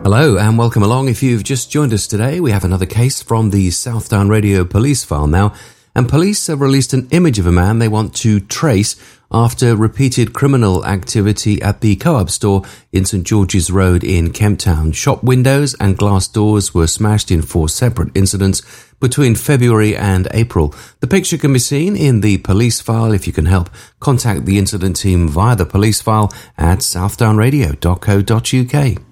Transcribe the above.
Hello and welcome along. If you've just joined us today, we have another case from the Southdown Radio police file now, and police have released an image of a man they want to trace after repeated criminal activity at the Co-op store in St George's Road in Kemptown. Shop windows and glass doors were smashed in 4 separate incidents between February and April. The picture can be seen in the police file. If you can help, contact the incident team via the police file at southdownradio.co.uk.